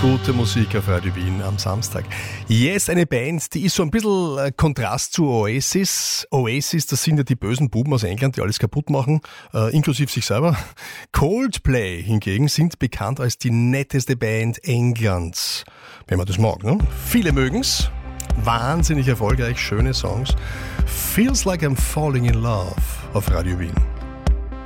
Gute Musik auf Radio Wien am Samstag. Yes, eine Band, die ist so ein bisschen Kontrast zu Oasis. Oasis, das sind ja die bösen Buben aus England, die alles kaputt machen, inklusive sich selber. Coldplay hingegen sind bekannt als die netteste Band Englands. Wenn man das mag, ne? Viele mögen's. Wahnsinnig erfolgreich, schöne Songs. Feels like I'm falling in love auf Radio Wien.